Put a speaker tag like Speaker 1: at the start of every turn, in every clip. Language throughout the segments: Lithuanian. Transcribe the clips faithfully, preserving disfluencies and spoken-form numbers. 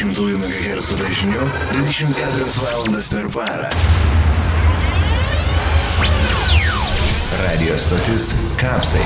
Speaker 1: dvidešimt megahercų dažniu dvidešimt keturias valandas per parą. Radio stotis Kapsai.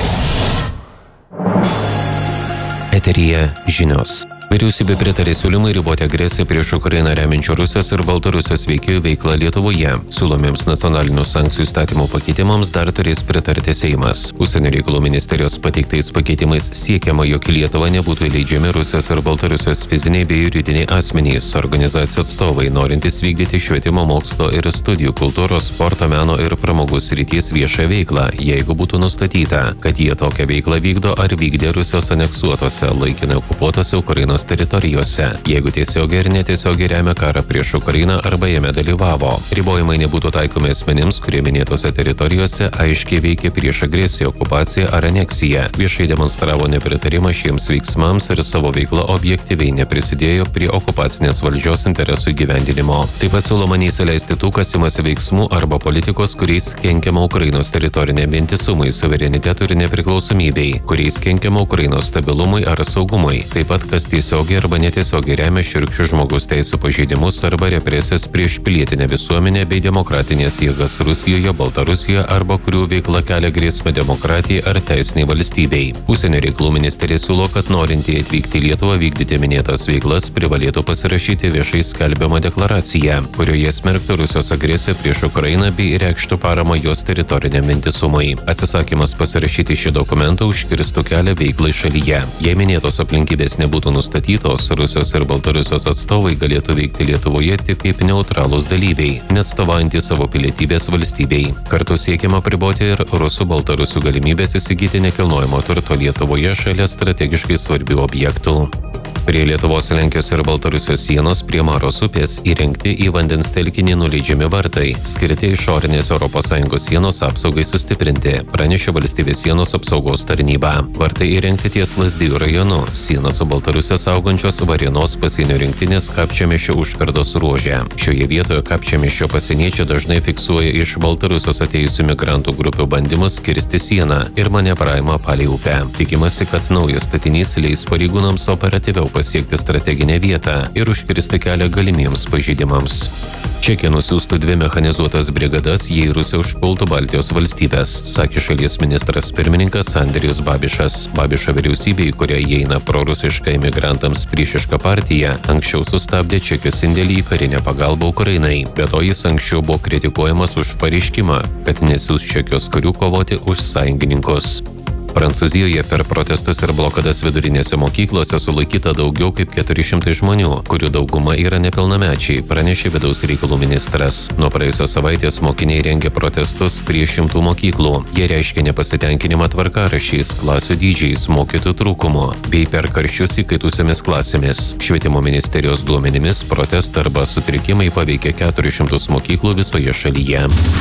Speaker 2: Eteryje žinios. Vyriausybė pritarė siūlymai riboti agresiją prieš Ukrainą remiančių Rusijos ir Baltarusijos veikėjų veiklą Lietuvoje. Siūlomiems nacionalinių sankcijų įstatymų pakeitimams dar turės pritarti Seimas. Užsienio reikalų ministerijos pateiktais pakeitimais siekiama, jog į Lietuvą nebūtų įleidžiami Rusijos ir Baltarusijos fiziniai bei juridiniai asmenys, organizacijų atstovai, norintys vykdyti švietimo, mokslo ir studijų, kultūros, sporto, meno ir pramogų srities viešą veiklą, jeigu būtų nustatyta, kad jie tokią veiklą vykdo ar vykdė Rusijos aneksuotose, laikinai okupuotose Ukrainos teritorijose, jeigu tiesiogiai ir netiesiogiai remia karą prieš Ukrainą arba jame dalyvavo. Ribojimai nebūtų taikomi asmenims, kurie minėtose teritorijose aiškiai veikia prieš agresiją, okupaciją ar aneksiją, viešai demonstravo nepritarimą šiems veiksmams ir savo veiklą objektyviai neprisidėjo prie okupacinės valdžios interesų įgyvendinimo. Taip pat siūloma neįsileisti tų, kas imasi veiksmų arba politikos, kuriais kenkiama Ukrainos teritoriniam vientisumui, suverenitetui ir nepriklausomybei, kuriais kenkiama Ukrainos stabilumui ar saugumui, taip pat kas tiesiogiai arba netiesiogiai remia šiurkščius žmogaus teisų pažeidimus arba represijas prieš pilietinę visuomenę bei demokratinės jėgas Rusijoje, Baltarusijoje arba kurių veikla kelia grėsmę demokratijai ar teisiniai valstybei. Užsienio reikalų ministerija siūlo, kad norintieji atvykti į Lietuvą vykdyti minėtas veiklas privalėtų pasirašyti viešai skelbiamą deklaraciją, kurioje smerktų Rusijos agresiją prieš Ukrainą bei reikštų paramą jos teritoriniam vientisumui. Atsisakymas pasirašyti šį dokumentą užkirstų kelią veiklai šalyje. Jei minėtos aplinkybės nebūtų nustatytos, Rusijos ir Baltarusijos atstovai galėtų veikti Lietuvoje tik kaip neutralūs dalyviai, neatstovaujantys savo pilietybės valstybei. Kartu siekiama apriboti ir rusų Baltarusių galimybės įsigyti nekilnojamo turto Lietuvoje šalia strategiškai svarbių objektų. Prie Lietuvos, Lenkijos ir Baltarusijos sienos prie Maros upės įrengti į vandens telkinį nuleidžiami vartai, skirti išorinės Europos Sąjungos sienos apsaugai sustiprinti, pranešė valstybės sienos apsaugos tarnyba. Vartai įrengti ties Lazdijų rajonu, sieną su Baltarusija saugančios Varėnos pasienio rinktinės Kapčiamiesčio užkardos ruože. Šioje vietoje Kapčiamiesčio pasieniečiai dažnai fiksuoja iš Baltarusijos atėjusių migrantų grupių bandymus kirsti sieną ir manevravimą palei upę. Tikimasi, kad naujas statinys leis pareigūnams operatyviau pasiekti strateginę vietą ir užkirsti kelią galimiems pažeidimams. Čekija nusiųstų dvi mechanizuotas brigadas, jei Rusija užpultų Baltijos valstybės, sakė šalies ministras pirmininkas Andrijus Babišas. Babišo vyriausybė, į kurią įeina prorusiška imigrantams priešiška partija, anksčiau sustabdė Čekijos indėlį į karinę pagalbą Ukrainai. Be to jis anksčiau buvo kritikuojamas už pareiškimą, kad nesiųs Čekijos karių kovoti už sąjungininkus. Prancūzijoje per protestus ir blokadas vidurinėse mokyklose sulaikyta daugiau kaip keturi šimtai žmonių, kurių dauguma yra nepilnamečiai, pranešė vidaus reikalų ministras. Nuo praėjusios savaitės mokiniai rengia protestus prie šimtų mokyklų. Jie reiškia nepasitenkinimą tvarkaraščiais, klasių dydžiais, mokytojų trūkumu bei per karščius įkaitusiomis klasėmis. Švietimo ministerijos duomenimis protestai arba sutrikimai paveikė keturis šimtus mokyklų visoje šalyje.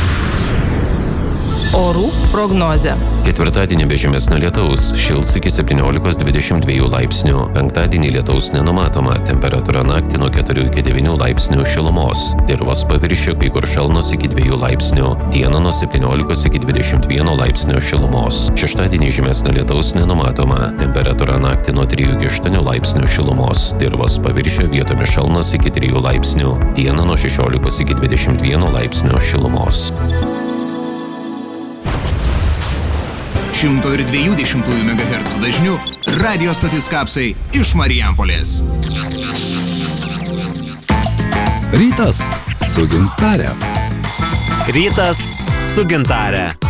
Speaker 3: Orų prognozė.
Speaker 2: Ketvirtadienį be žymesnio lietaus, šils iki septyniolikos dvidešimt dviejų laipsnių. Penktadienį lietaus nenumatoma, temperatūra naktį nuo keturių iki devynių laipsnių šilumos. Dirvos paviršiuje kai kur šalnos iki dviejų laipsnių. Dieną nuo septyniolikos iki dvidešimt vieno laipsnio šilumos. Šeštadienį žymesnio lietaus nenumatoma, temperatūra naktį nuo trijų iki aštuonių laipsnių šilumos. Dirvos paviršiuje vietomis šalnos iki trijų laipsnių. Dieną nuo šešiolikos iki dvidešimt vieno laipsnio šilumos.
Speaker 4: šimto dviejų dešimtųjų megahercų dažniu radio stotis Kapsai iš Marijampolės.
Speaker 5: Rytas su Gintare.
Speaker 6: Rytas su Gintare.